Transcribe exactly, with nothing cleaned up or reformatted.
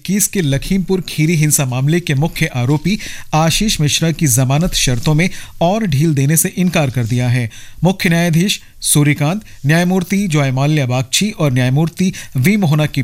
इक्कीस के लखीमपुर खीरी हिंसा मामले के मुख्य आरोपी आशीष मिश्रा की जमानत शर्तों में और ढील देने से इनकार कर दिया है। मुख्य न्यायाधीश सूर्यकांत, न्यायमूर्ति जॉयमाल्या बागची और न्यायमूर्ति वी मोहना की